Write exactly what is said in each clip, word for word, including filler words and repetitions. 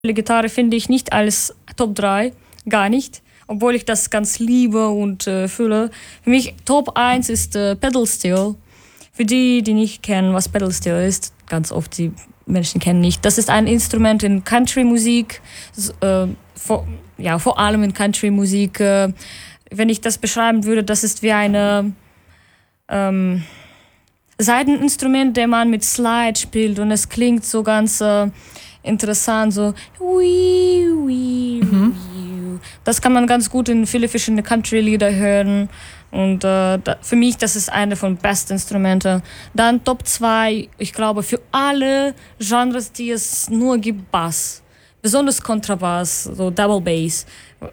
Gitarre finde ich nicht als Top drei, gar nicht, obwohl ich das ganz liebe und äh, fühle. Für mich Top eins ist äh, Pedal Steel. Für die, die nicht kennen, was Pedal Steel ist, ganz oft die Menschen kennen nicht. Das ist ein Instrument in Country-Musik, äh, vor, ja, vor allem in Country-Musik. Äh, wenn ich das beschreiben würde, das ist wie eine ähm, Saiteninstrument, der man mit Slide spielt und es klingt so ganz äh, interessant, so wii, wii, mhm. wii. Das kann man ganz gut in viele verschiedene Country-Lieder hören und äh, da, für mich, das ist eine von besten Instrumenten. Dann Top zwei, ich glaube, für alle Genres, die es nur gibt, Bass. Besonders Kontrabass, so Double Bass.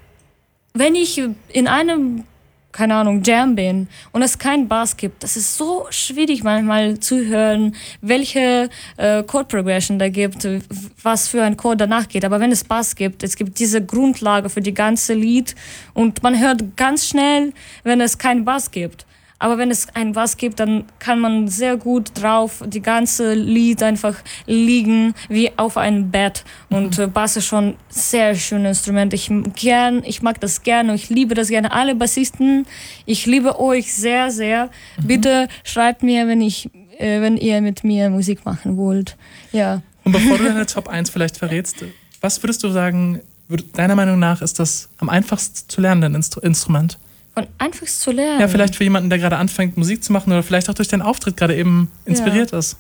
Wenn ich in einem keine Ahnung, Jam bin und es keinen Bass gibt, das ist so schwierig manchmal zu hören, welche äh, Chord Progression da gibt, was für ein Chord danach geht. Aber wenn es Bass gibt, es gibt diese Grundlage für die ganze Lied und man hört ganz schnell, wenn es keinen Bass gibt. Aber wenn es einen Bass gibt, dann kann man sehr gut drauf die ganze Lied einfach liegen wie auf einem Bett. Und mhm. Bass ist schon ein sehr schönes Instrument. Ich, gern, ich mag das gerne, ich liebe das gerne. Alle Bassisten, ich liebe euch sehr, sehr. Mhm. Bitte schreibt mir, wenn, ich, äh, wenn ihr mit mir Musik machen wollt. Ja. Und bevor du deine Top eins vielleicht verrätst, was würdest du sagen, deiner Meinung nach ist das am einfachsten zu lernende Instru- Instrument? Und einfach zu lernen. Ja, vielleicht für jemanden, der gerade anfängt, Musik zu machen oder vielleicht auch durch deinen Auftritt gerade eben inspiriert ja. ist.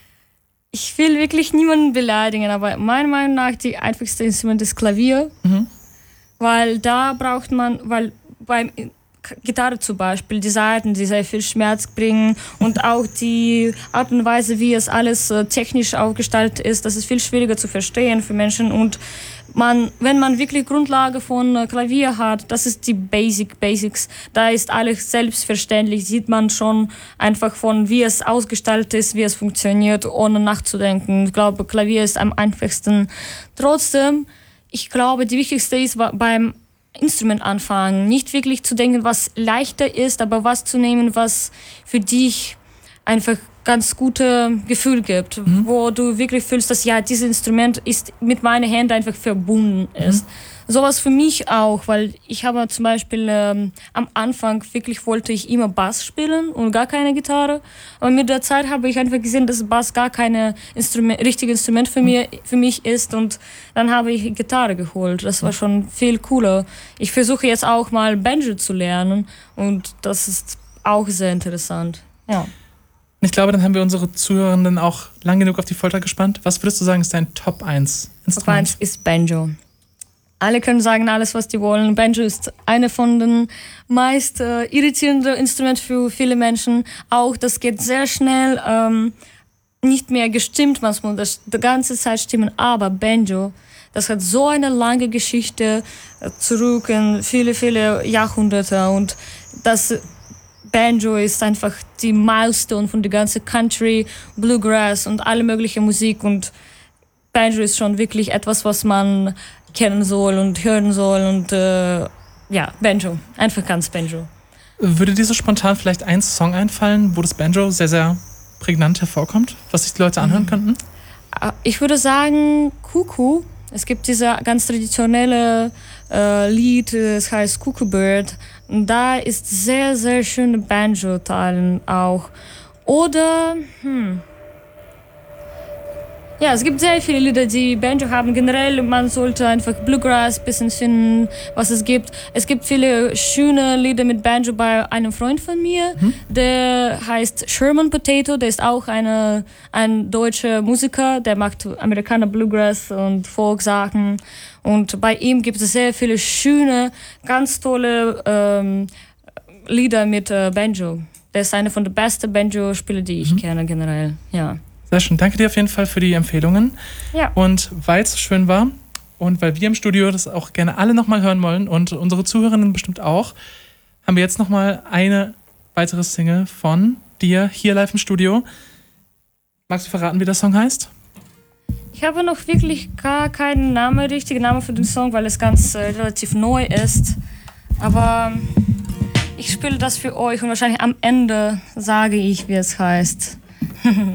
Ich will wirklich niemanden beleidigen, aber meiner Meinung nach die einfachste Instrument ist Klavier, mhm. weil da braucht man, weil beim Gitarre zum Beispiel, die Saiten, die sehr viel Schmerz bringen und auch die Art und Weise, wie es alles äh, technisch aufgestaltet ist, das ist viel schwieriger zu verstehen für Menschen und man, wenn man wirklich Grundlage von äh, Klavier hat, das ist die Basic Basics, da ist alles selbstverständlich, sieht man schon einfach von, wie es ausgestaltet ist, wie es funktioniert, ohne nachzudenken. Ich glaube, Klavier ist am einfachsten. Trotzdem, ich glaube, die wichtigste ist beim Instrument anfangen, nicht wirklich zu denken, was leichter ist, aber was zu nehmen, was für dich einfach ganz gute Gefühl gibt, mhm. wo du wirklich fühlst, dass ja, dieses Instrument ist mit meinen Händen einfach verbunden ist. Mhm. Sowas für mich auch, weil ich habe zum Beispiel ähm, am Anfang wirklich wollte ich immer Bass spielen und gar keine Gitarre, aber mit der Zeit habe ich einfach gesehen, dass Bass gar kein Instrument, richtiges Instrument für, mir, für mich ist und dann habe ich Gitarre geholt. Das war schon viel cooler. Ich versuche jetzt auch mal Banjo zu lernen und das ist auch sehr interessant. Ja. Ich glaube, dann haben wir unsere Zuhörenden auch lang genug auf die Folter gespannt. Was würdest du sagen, ist dein Top eins Instrument? Top eins ist Banjo. Alle können sagen alles, was die wollen. Banjo ist eine von den meist äh, irritierenden Instrumenten für viele Menschen. Auch das geht sehr schnell, ähm, nicht mehr gestimmt, man muss das die ganze Zeit stimmen. Aber Banjo, das hat so eine lange Geschichte äh, zurück in viele, viele Jahrhunderte und das Banjo ist einfach die Milestone von der ganzen Country, Bluegrass und alle mögliche Musik und Banjo ist schon wirklich etwas, was man kennen soll und hören soll und äh, ja, Banjo, einfach ganz Banjo. Würde dir so spontan vielleicht ein Song einfallen, wo das Banjo sehr, sehr prägnant hervorkommt, was sich die Leute anhören mhm. könnten? Ich würde sagen Cuckoo. Es gibt diese ganz traditionelle äh, Lied, es heißt Cuckoo Bird. Und da ist sehr, sehr schöne Banjo-Teilen auch. Oder, hm. Ja, es gibt sehr viele Lieder, die Banjo haben. Generell, man sollte einfach Bluegrass ein bisschen finden, was es gibt. Es gibt viele schöne Lieder mit Banjo bei einem Freund von mir, hm? der heißt Sherman Potato. Der ist auch eine, ein deutscher Musiker, der macht Amerikaner Bluegrass und Folk-Sachen. Und bei ihm gibt es sehr viele schöne, ganz tolle ähm, Lieder mit äh, Banjo. Der ist einer von den besten Banjo-Spieler, die ich mhm. kenne generell, ja. Sehr schön. Danke dir auf jeden Fall für die Empfehlungen. Ja. Und weil es so schön war und weil wir im Studio das auch gerne alle nochmal hören wollen und unsere Zuhörerinnen bestimmt auch, haben wir jetzt nochmal eine weitere Single von dir hier live im Studio. Magst du verraten, wie der Song heißt? Ich habe noch wirklich gar keinen Namen, richtigen Namen für den Song, weil es ganz äh, relativ neu ist. Aber ich spiele das für euch und wahrscheinlich am Ende sage ich, wie es heißt.